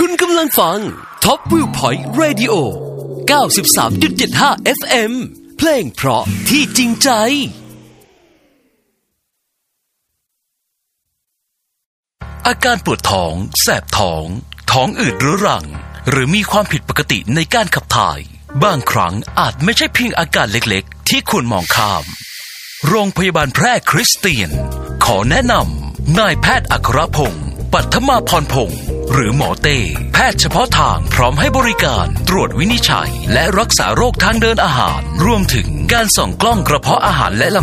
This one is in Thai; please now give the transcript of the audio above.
คุณกำลังฟัง Top Viewpoint Radio 93.75 FM เพลงเพราะที่จริงใจอาการปวดท้องแสบท้องท้องอืดเรื้อรังหรือมีความผิดปกติในการขับถ่ายบางครั้งอาจไม่ใช่เพียงอาการเล็กๆที่ควรมองข้ามโรงพยาบาลแพร่คริสเตียนขอแนะนำนายแพทย์อัครพงศ์ปัทมาพรพงศ์หรือหมอเต้แพทย์เฉพาะทางพร้อมให้บริการตรวจวินิจฉัยและรักษาโรคทางเดินอาหารรวมถึงการส่องกล้องกระเพาะอาหารและล